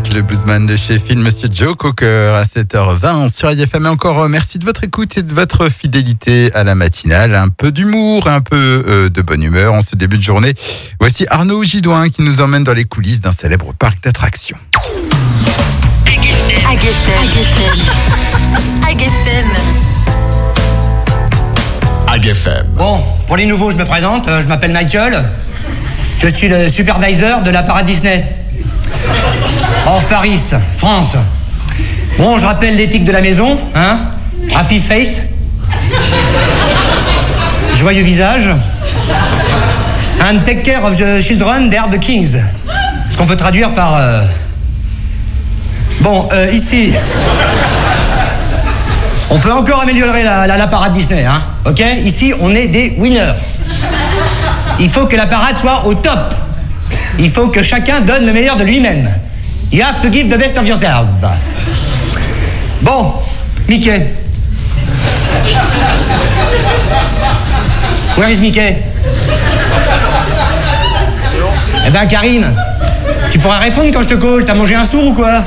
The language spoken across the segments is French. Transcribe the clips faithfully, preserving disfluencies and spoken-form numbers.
George, le bluesman de chez Phil, Monsieur Joe Cocker à sept heures vingt sur I F M. Et encore euh, merci de votre écoute et de votre fidélité à la matinale. Un peu d'humour, un peu euh, de bonne humeur en ce début de journée. Voici Arnaud Gidouin qui nous emmène dans les coulisses d'un célèbre parc d'attractions. Bon, pour les nouveaux, je me présente, euh, je m'appelle Michael. Je suis le supervisor de la parade Disney. Of Paris, France. Bon, je rappelle l'éthique de la maison, hein. Happy face. Joyeux visage. And take care of the children, they're the kings. Ce qu'on peut traduire par... Euh... Bon, euh, ici... On peut encore améliorer la, la, la parade Disney, hein. Ok? Ici, on est des winners. Il faut que la parade soit au top. Il faut que chacun donne le meilleur de lui-même. You have to give the best of yourself. Bon, Mickey. Where is Mickey? Eh ben, Karim, tu pourras répondre quand je te call. T'as mangé un sourd ou quoi?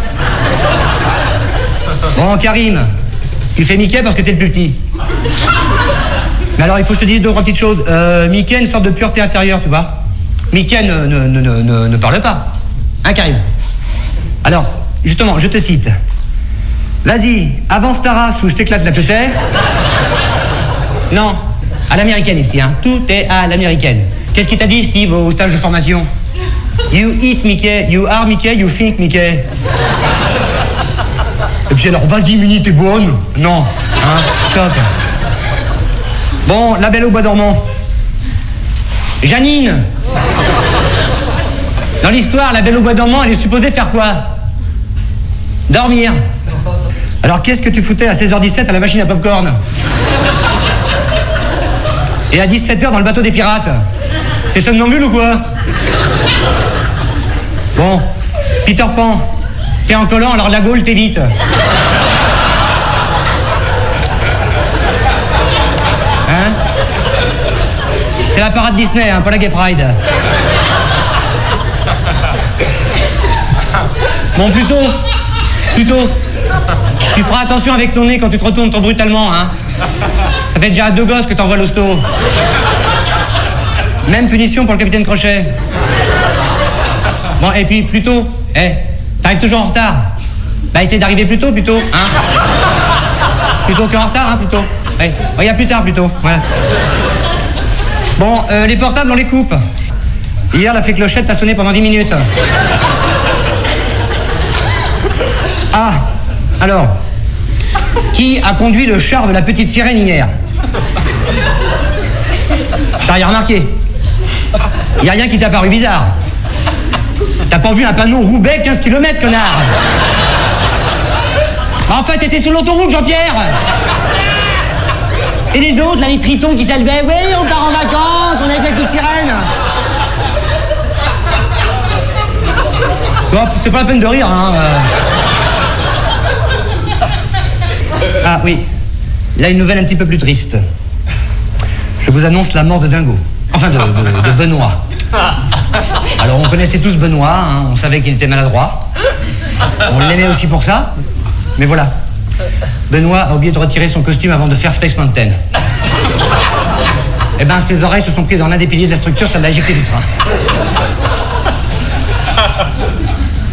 Bon, Karim, tu fais Mickey parce que t'es le plus petit. Mais alors, il faut que je te dise deux trois petites choses. Euh, Mickey a une sorte de pureté intérieure, tu vois. Mickey ne, ne, ne, ne, ne parle pas. Hein, Karim? Alors, justement, je te cite. Vas-y, avance ta race ou je t'éclate la petite. Non, à l'américaine ici, hein. Tout est à l'américaine. Qu'est-ce qu'il t'a dit, Steve, au stage de formation? You eat Mickey, you are Mickey, you think Mickey. Et puis alors, vas-y, Minnie, t'es bonne? Non, hein, stop. Bon, la Belle au bois dormant. Janine. Dans l'histoire, la Belle au bois dormant, elle est supposée faire quoi? Dormir. Alors, qu'est-ce que tu foutais à seize heures dix-sept à la machine à popcorn? Et à dix-sept heures dans le bateau des pirates? T'es somnambule ou quoi? Bon, Peter Pan. T'es en collant, alors la Gaule, t'évites. Hein? C'est la parade Disney, hein, pas la Gay Pride. Bon, plutôt, plutôt, tu feras attention avec ton nez quand tu te retournes trop brutalement, hein. Ça fait déjà deux gosses que t'envoies l'hosto. Même punition pour le capitaine Crochet. Bon, et puis, plutôt, eh, hey, t'arrives toujours en retard. Bah, essaye d'arriver plus tôt, plutôt, hein. Plutôt qu'en retard, hein, plutôt. Hey, regarde plus tard, plutôt, voilà. Bon, euh, les portables, on les coupe. Hier, la fée Clochette a sonné pendant dix minutes. Ah, alors, qui a conduit le char de la petite sirène hier? T'as rien remarqué? Y a rien qui t'a paru bizarre? T'as pas vu un panneau Roubaix quinze kilomètres, connard? En fait, t'étais sur l'autoroute, Jean-Pierre. Et les autres, là, les tritons qui s'élevaient. Oui, on part en vacances, on est avec la petite sirène. Toi, c'est pas la peine de rire, hein. Ah oui, là, une nouvelle un petit peu plus triste. Je vous annonce la mort de Dingo. Enfin, de, de, de Benoît. Alors, on connaissait tous Benoît, hein, on savait qu'il était maladroit. On l'aimait aussi pour ça. Mais voilà, Benoît a oublié de retirer son costume avant de faire Space Mountain. Eh ben, ses oreilles se sont prises dans l'un des piliers de la structure, ça l'a éjecté du train.